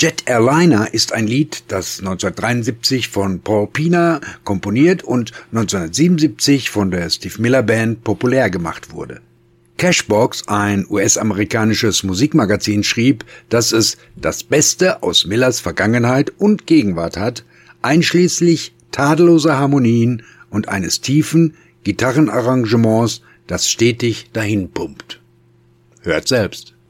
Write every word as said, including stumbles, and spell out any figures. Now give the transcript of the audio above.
Jet Airliner ist ein Lied, das neunzehnhundertdreiundsiebzig von Paul Pina komponiert und neunzehnhundertsiebenundsiebzig von der Steve Miller Band populär gemacht wurde. Cashbox, ein U S-amerikanisches Musikmagazin, schrieb, dass es das Beste aus Millers Vergangenheit und Gegenwart hat, einschließlich tadelloser Harmonien und eines tiefen Gitarrenarrangements, das stetig dahin pumpt. Hört selbst.